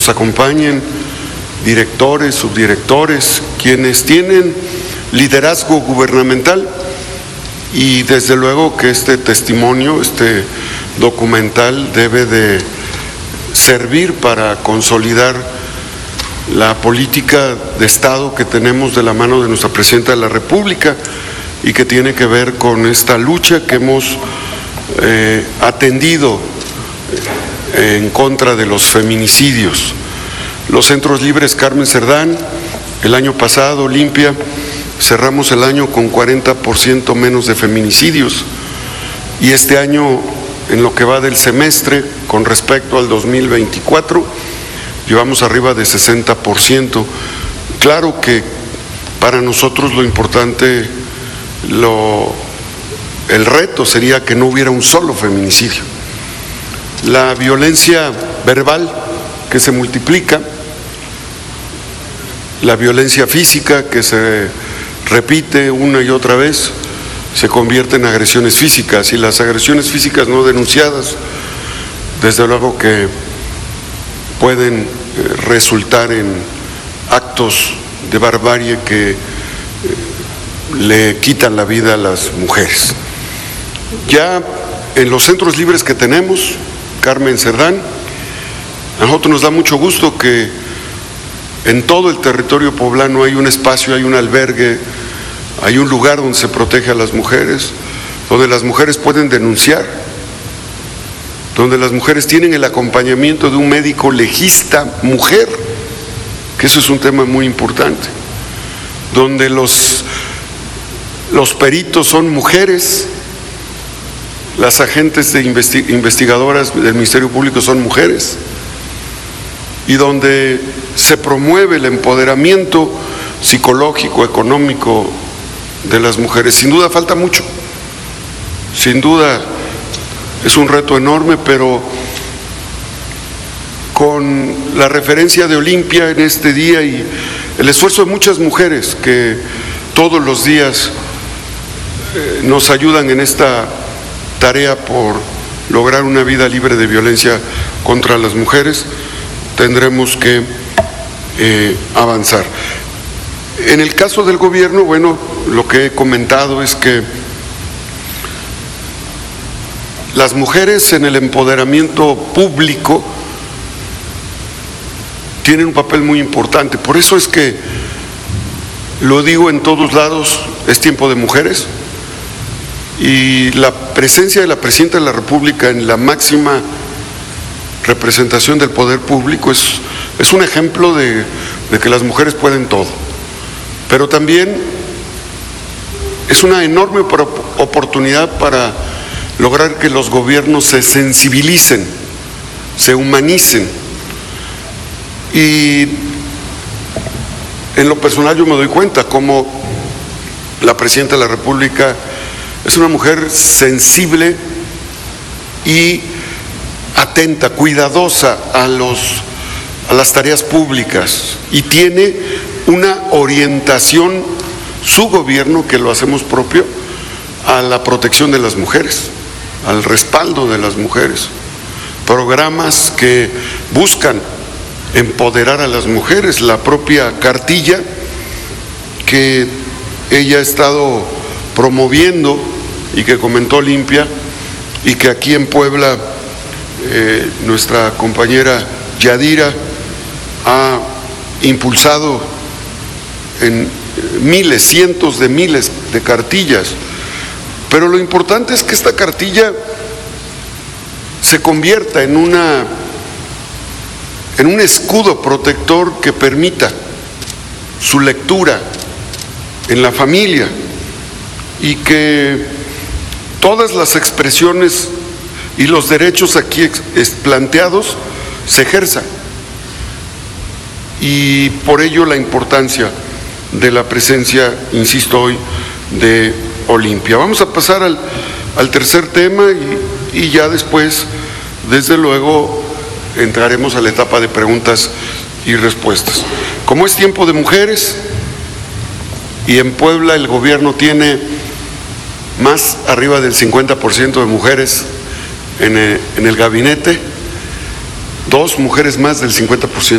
nos acompañen directores, subdirectores, quienes tienen liderazgo gubernamental, y desde luego que este testimonio, este documental debe de servir para consolidar la política de Estado que tenemos de la mano de nuestra Presidenta de la República y que tiene que ver con esta lucha que hemos atendido en contra de los feminicidios. Los centros libres Carmen Cerdán, el año pasado, Olimpia, cerramos el año con 40% menos de feminicidios, y este año, en lo que va del semestre, con respecto al 2024, llevamos arriba de 60%. Claro que para nosotros lo importante, el reto sería que no hubiera un solo feminicidio. La violencia verbal que se multiplica, la violencia física que se repite una y otra vez, se convierte en agresiones físicas, y las agresiones físicas no denunciadas, desde luego que pueden resultar en actos de barbarie que le quitan la vida a las mujeres. Ya en los centros libres que tenemos, Carmen Cerdán, a nosotros nos da mucho gusto que en todo el territorio poblano hay un espacio, hay un albergue, hay un lugar donde se protege a las mujeres, donde las mujeres pueden denunciar, donde las mujeres tienen el acompañamiento de un médico legista mujer, que eso es un tema muy importante, donde los peritos son mujeres, las agentes investigadoras del Ministerio Público son mujeres, y donde se promueve el empoderamiento psicológico, económico de las mujeres. Sin duda falta mucho, sin duda es un reto enorme, pero con la referencia de Olimpia en este día y el esfuerzo de muchas mujeres que todos los días nos ayudan en esta tarea por lograr una vida libre de violencia contra las mujeres, tendremos que avanzar. En el caso del gobierno, bueno, lo que he comentado es que las mujeres en el empoderamiento público tienen un papel muy importante. Por eso es que lo digo en todos lados, es tiempo de mujeres, y la presencia de la Presidenta de la República en la máxima representación del poder público es un ejemplo de que las mujeres pueden todo, pero también es una enorme oportunidad para lograr que los gobiernos se sensibilicen, se humanicen. Y en lo personal yo me doy cuenta cómo la Presidenta de la República es una mujer sensible y atenta, cuidadosa a las tareas públicas, y tiene una orientación, su gobierno, que lo hacemos propio, a la protección de las mujeres, al respaldo de las mujeres, programas que buscan empoderar a las mujeres, la propia cartilla que ella ha estado promoviendo y que comentó Olimpia, y que aquí en Puebla nuestra compañera Yadira ha impulsado en miles, cientos de miles de cartillas. Pero lo importante es que esta cartilla se convierta en un escudo protector que permita su lectura en la familia, y que todas las expresiones y los derechos aquí planteados se ejerzan. Y por ello la importancia de la presencia, insisto hoy, de Olimpia. Vamos a pasar al tercer tema y ya después, desde luego, entraremos a la etapa de preguntas y respuestas. Como es tiempo de mujeres, y en Puebla el gobierno tiene más arriba del 50% de mujeres en el gabinete, 2 mujeres más del 50%.